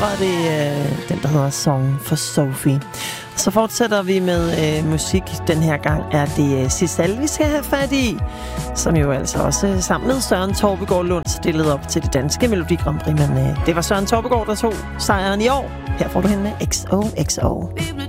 var det den, der hedder Song for Sophie. Så fortsætter vi med musik. Den her gang er det Sissal, vi skal have fat i, som jo altså også sammen med Søren Torpegaard Lund stillede op til det danske Melodi Grand Prix. Men det var Søren Torpegaard, der tog sejren i år. Her får du hende XOXO.